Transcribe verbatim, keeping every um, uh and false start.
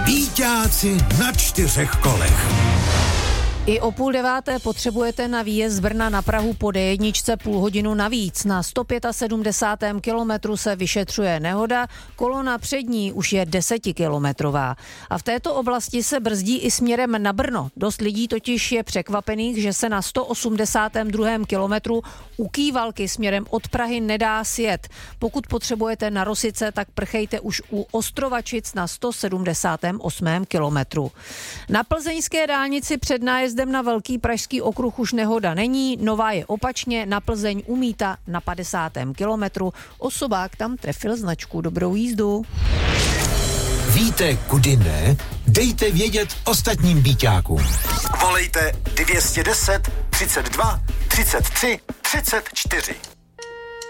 Býťáci na čtyřech kolech. I o půl deváté potřebujete na výjezd z Brna na Prahu po dé jedna půl hodinu navíc. Na sto sedmdesátém pátém kilometru se vyšetřuje nehoda, kolona před ní už je desetikilometrová. A v této oblasti se brzdí i směrem na Brno. Dost lidí totiž je překvapených, že se na sto osmdesátém druhém kilometru u Kývalky směrem od Prahy nedá sjet. Pokud potřebujete na Rosice, tak prchejte už u Ostrovačic na sto sedmdesátém osmém kilometru. Na plzeňské dálnici před nájezdem na Velký pražský okruh už nehoda není, nová je opačně, na Plzeň u Míta na padesátém kilometru. Osobák tam trefil značku. Dobrou jízdu. Víte, kudy ne? Dejte vědět ostatním býťákům. Volejte dvě stě deset, třicet dva, třicet tři, třicet čtyři.